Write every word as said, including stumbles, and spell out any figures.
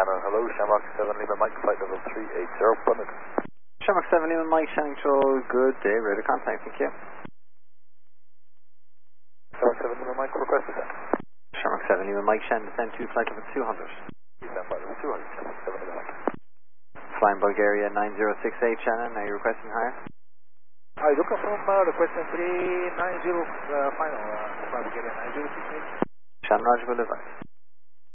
Shannon, hello, Shamrock seven Lima Mike, flight level three eight zero, Plymouth. Shamrock seven Lima Mike, Shannon Control, good day, ready to contact, thank you. Shamrock seven Lima Mike, request descent. Shamrock seven Lima Mike, Shannon descend to flight level two hundred. Descent flight level two hundred, Shamrock seven Lima Mike. Flying Bulgaria nine zero six eight, Shannon, are you requesting higher? Hi, look from uh, requesting three nine zero uh, final, uh, Flying Bulgaria nine zero six eight. Shannon, Roger, will advise.